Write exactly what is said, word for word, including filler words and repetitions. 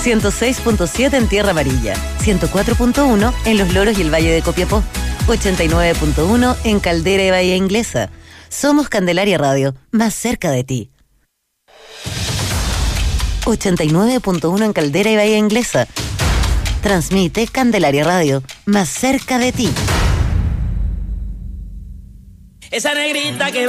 ciento seis punto siete en Tierra Amarilla, ciento cuatro punto uno en Los Loros y el Valle de Copiapó, ochenta y nueve punto uno en Caldera y Bahía Inglesa. Somos Candelaria Radio, más cerca de ti. ochenta y nueve punto uno en Caldera y Bahía Inglesa. Transmite Candelaria Radio, más cerca de ti. Esa negrita que